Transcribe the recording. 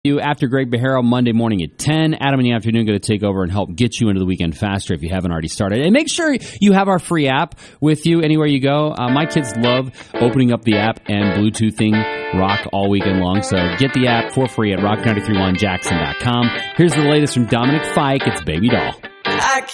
you after Greg Beharo Monday morning at 10. Adam in the afternoon going to take over and help get you into the weekend faster if you haven't already started. And make sure you have our free app with you anywhere you go. My kids love opening up the app and Bluetoothing Rock all weekend long. So get the app for free at rock931jackson.com. Here's the latest from Dominic Fike. It's Baby Doll.